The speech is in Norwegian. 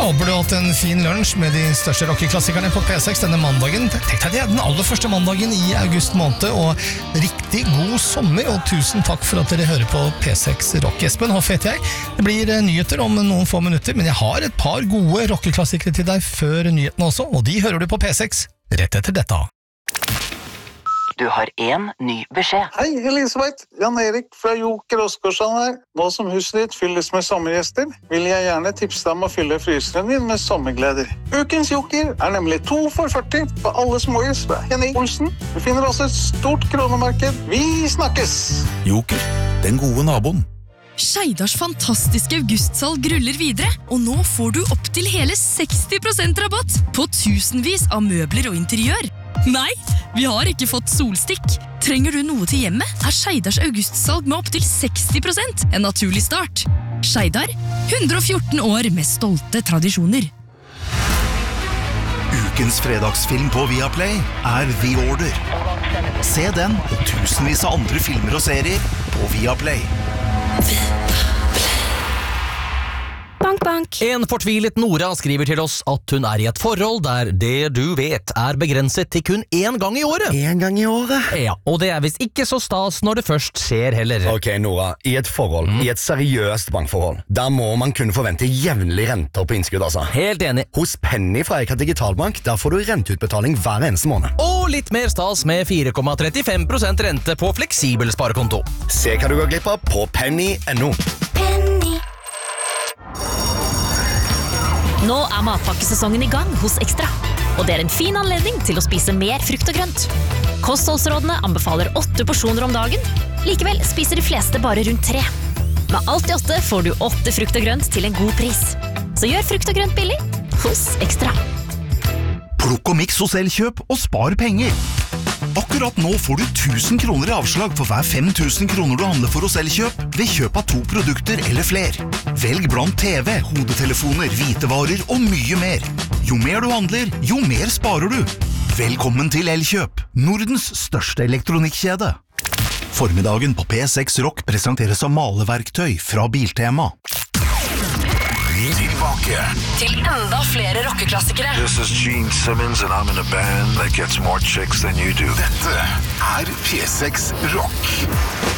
håper du har hatt en fin lunsj med de største rockeklassikerne på P6 denne mandagen. Tenk deg det, den aller første mandagen i august måned, og riktig god sommer, og tusen takk for at dere hører på P6 Rock. Espen Hoff heter jeg. Det blir nyheter om noen få minutter, men jeg har et par gode rockeklassikere til deg før nyhetene også, og de hører du på P6 rett etter dette. Du har en ny beskjed. Hei, Elisabeth. Jan Erik fra Joker Oskarsson her. Nå som huset ditt fylles med sommergjester, vil jeg gjerne tipse deg om å fylle fryseren din med sommergleder. Ukens Joker er nemlig 2 for 40 på alle småhus fra Henning Olsen. Du finner også et stort kronemarked. Vi snakkes! Joker, den gode naboen. Skeidars fantastiske augustsalg ruller videre, og nå får du opp til hele 60% rabatt på tusenvis av møbler og interiør. Nei, vi har ikke fått solstikk. Trenger du noe til hjemmet, er Skeidars augustsalg med opp til 60% en naturlig start. Skeidar, 114 år med stolte tradisjoner. Ukens fredagsfilm på Viaplay er The Order. Se den og tusenvis av andre filmer og serier på Viaplay. Bank, bank. En fortvilet Nora skriver til oss at hun er i et forhold der det du vet er begrenset til kun én gang i året. En gang i året? Ja, og det er visst ikke så stas når det først skjer heller. Ok, Nora, i et forhold, i et seriøst bankforhold, der må man kunne forvente jevnlig renter på innskudd, altså. Helt enig. Hos Penny fra Eika Digitalbank, der får du renteutbetaling hver eneste måned. Og litt mer stas med 4,35% rente på fleksibel sparekonto. Se hva du går glipp av på penny.no. Nå er matpakkesesongen i gang hos Ekstra, og det er en fin anledning til å spise mer frukt og grønt. Kostholdsrådene anbefaler 8 porsjoner om dagen, likevel spiser de fleste bare rundt 3. Med alt i 8 får du 8 frukt og grønt til en god pris. Så gjør frukt og grønt billig hos Ekstra. Plukk og miks hos Elkjøp og spar penger. Akkurat nå får du 1000 kroner i avslag for hver 5000 kroner du handler for hos Elkjøp ved kjøp av 2 produkter eller fler. Velg blant TV, hodetelefoner, hvitevarer og mye mer. Jo mer du handler, jo mer sparer du. Velkommen til Elkjøp, Nordens største elektronikkjede. Formiddagen på P6 Rock presenteres av maleverktøy fra Biltema. Tilbake Til enda flere rockeklassikere. This is Gene Simmons and I'm in a band that gets more chicks than you do. Dette er P6 Rock.